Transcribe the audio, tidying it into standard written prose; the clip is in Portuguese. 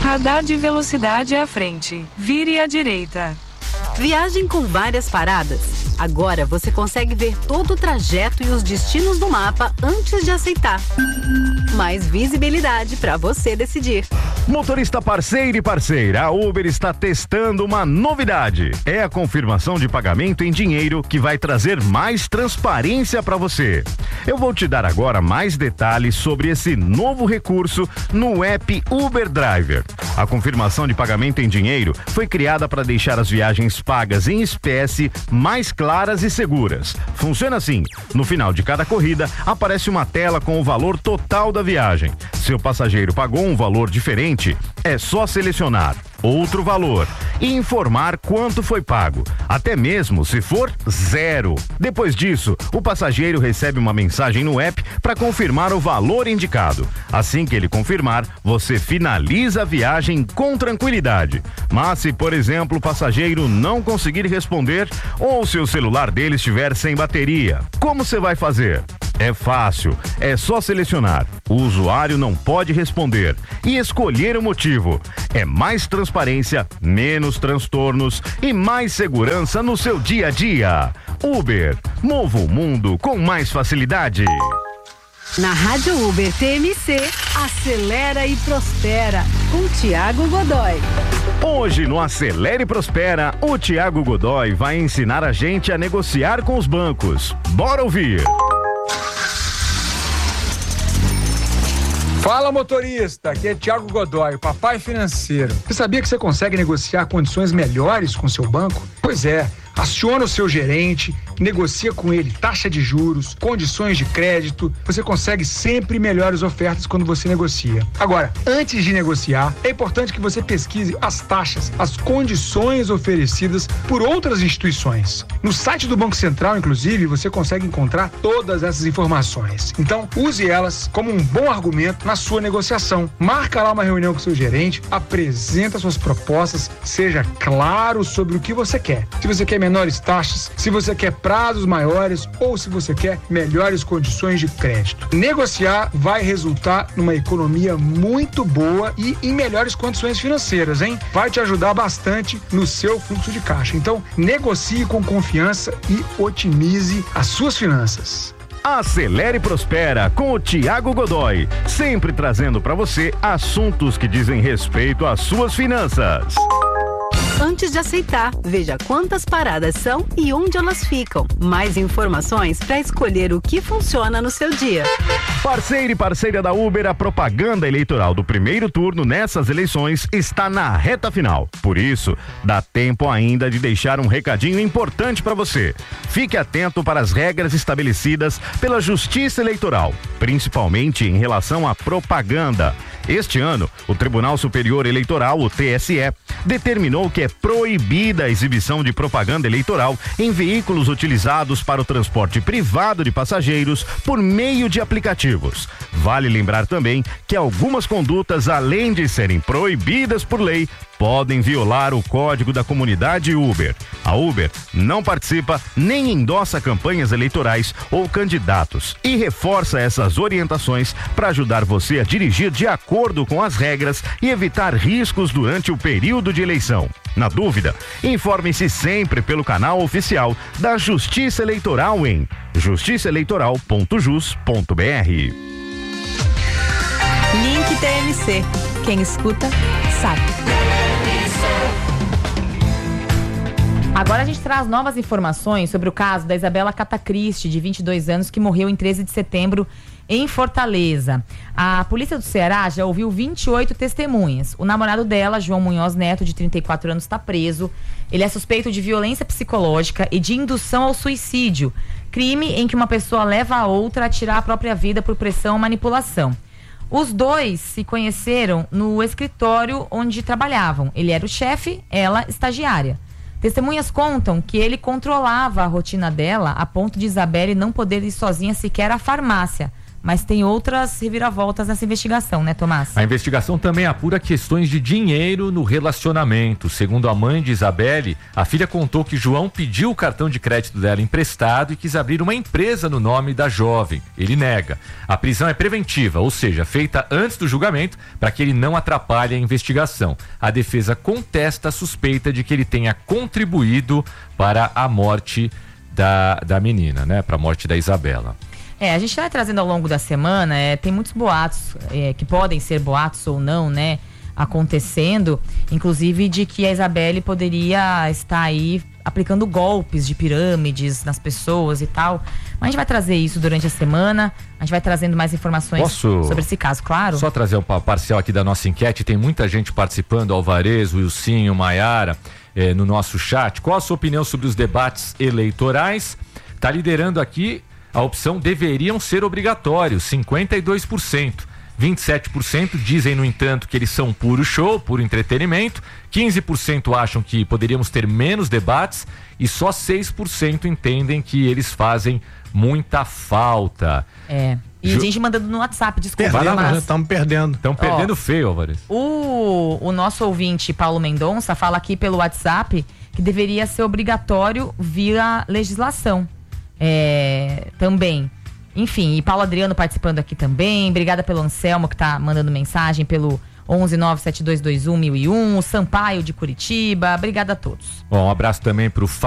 Radar de velocidade à frente. Vire à direita. Viagem com várias paradas. Agora você consegue ver todo o trajeto e os destinos do mapa antes de aceitar. Mais visibilidade para você decidir. Motorista parceiro e parceira, a Uber está testando uma novidade. É a confirmação de pagamento em dinheiro que vai trazer mais transparência para você. Eu vou te dar agora mais detalhes sobre esse novo recurso no app Uber Driver. A confirmação de pagamento em dinheiro foi criada para deixar as viagens pagas em espécie mais claras e seguras. Funciona assim: no final de cada corrida aparece uma tela com o valor total da viagem. Se o passageiro pagou um valor diferente, é só selecionar outro valor e informar quanto foi pago, até mesmo se for zero. Depois disso, o passageiro recebe uma mensagem no app para confirmar o valor indicado. Assim que ele confirmar, você finaliza a viagem com tranquilidade. Mas se, por exemplo, o passageiro não conseguir responder ou se o celular dele estiver sem bateria, como você vai fazer? É fácil, é só selecionar. O usuário não pode responder e escolher o motivo. É mais transparência, menos transtornos e mais segurança no seu dia a dia. Uber, mova o mundo com mais facilidade. Na Rádio Uber TMC, Acelera e Prospera, com Thiago Godoy. Hoje no Acelera e Prospera, o Thiago Godoy vai ensinar a gente a negociar com os bancos. Bora ouvir! Fala, motorista, aqui é Thiago Godoy, o papai financeiro. Você sabia que você consegue negociar condições melhores com seu banco? Pois é, aciona o seu gerente, negocia com ele taxa de juros, condições de crédito. Você consegue sempre melhores ofertas quando você negocia. Agora, antes de negociar, é importante que você pesquise as taxas, as condições oferecidas por outras instituições. No site do Banco Central, inclusive, você consegue encontrar todas essas informações. Então, use elas como um bom argumento na sua negociação. Marca lá uma reunião com seu gerente, apresenta suas propostas, seja claro sobre o que você quer. Se você quer menores taxas, se você quer prazos maiores ou se você quer melhores condições de crédito. Negociar vai resultar numa economia muito boa e em melhores condições financeiras, hein? Vai te ajudar bastante no seu fluxo de caixa. Então, negocie com confiança e otimize as suas finanças. Acelere e Prospera com o Thiago Godoy, sempre trazendo para você assuntos que dizem respeito às suas finanças. Antes de aceitar, veja quantas paradas são e onde elas ficam. Mais informações para escolher o que funciona no seu dia. Parceiro e parceira da Uber, a propaganda eleitoral do primeiro turno nessas eleições está na reta final. Por isso, dá tempo ainda de deixar um recadinho importante para você. Fique atento para as regras estabelecidas pela Justiça Eleitoral, principalmente em relação à propaganda. Este ano, o Tribunal Superior Eleitoral, o TSE, determinou que é proibida a exibição de propaganda eleitoral em veículos utilizados para o transporte privado de passageiros por meio de aplicativos. Vale lembrar também que algumas condutas, além de serem proibidas por lei, podem violar o código da comunidade Uber. A Uber não participa nem endossa campanhas eleitorais ou candidatos e reforça essas orientações para ajudar você a dirigir de acordo com as regras e evitar riscos durante o período de eleição. Na dúvida, informe-se sempre pelo canal oficial da Justiça Eleitoral em justiçaeleitoral.jus.br. Link TMC. Quem escuta, sabe. Agora a gente traz novas informações sobre o caso da Isabela Catacristi, de 22 anos, que morreu em 13 de setembro em Fortaleza. A polícia do Ceará já ouviu 28 testemunhas. O namorado dela, João Munhoz Neto, de 34 anos, está preso. Ele é suspeito de violência psicológica e de indução ao suicídio, crime em que uma pessoa leva a outra a tirar a própria vida por pressão ou manipulação. Os dois se conheceram no escritório onde trabalhavam. Ele era o chefe, ela estagiária. Testemunhas contam que ele controlava a rotina dela a ponto de Isabelle não poder ir sozinha sequer à farmácia, mas tem outras reviravoltas nessa investigação, né, Tomás? A investigação também apura questões de dinheiro no relacionamento. Segundo a mãe de Isabelle, a filha contou que João pediu o cartão de crédito dela emprestado e quis abrir uma empresa no nome da jovem. Ele nega. A prisão é preventiva, ou seja, feita antes do julgamento para que ele não atrapalhe a investigação. A defesa contesta a suspeita de que ele tenha contribuído para a morte da menina, né? Para a morte da Isabela. A gente vai trazendo ao longo da semana, tem muitos boatos, que podem ser boatos ou não, né, acontecendo, inclusive de que a Isabelle poderia estar aí aplicando golpes de pirâmides nas pessoas e tal. Mas a gente vai trazer isso durante a semana, a gente vai trazendo mais informações sobre esse caso, claro. Só trazer um parcial aqui da nossa enquete, tem muita gente participando, Alvarez, Wilsinho, Maiara, no nosso chat. Qual a sua opinião sobre os debates eleitorais? Tá liderando aqui a opção deveriam ser obrigatórios, 52%. 27% dizem, no entanto, que eles são puro show, puro entretenimento. 15% acham que poderíamos ter menos debates e só 6% entendem que eles fazem muita falta. E a gente mandando no WhatsApp, desculpa. Estamos perdendo. Estão perdendo feio, Alvarez. O nosso ouvinte, Paulo Mendonça, fala aqui pelo WhatsApp que deveria ser obrigatório via legislação. Também. Enfim, e Paulo Adriano participando aqui também. Obrigada pelo Anselmo, que tá mandando mensagem pelo 11972211001, o Sampaio de Curitiba. Obrigada a todos. Bom, um abraço também pro